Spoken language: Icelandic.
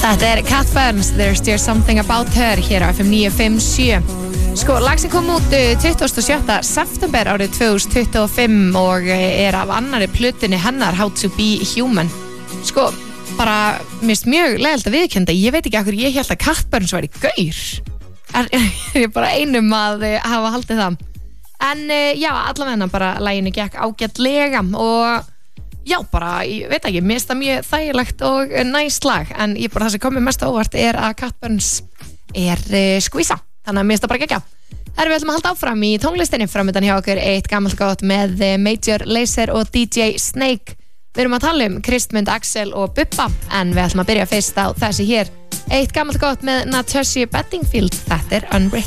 Þetta Cat Burns, There's Just Something About Her hér á FM 957. Sko, lag sem kom út 27. september árið 2025 og af annari plötunni hennar How to Be Human. Sko, bara mist mjög leiðilegt að viðurkenna, ég veit ekki af hverju ég hélt að Cat Burns væri gaur. Ég bara einum að hafa haldið það. En já, allavega bara laginu gekk ágætlega og já, bara, ég veit ekki, mér finnst það mjög þægilegt og næs lag, en ég bara það sem kom mér mest á óvart að Cat Burns skvísa, þannig að mér finnst það bara geggja. Við ætlum að halda áfram í tónlistinni, framöndan hjá okkur eitt gamalt gott með Major Lazer og DJ Snake. Við erum að tala Kristmund, Axel og Bubba, en við ætlum að byrja fyrst á þessi hér. Eitt gamalt gott með Natasha Bedingfield, þetta Unwritten.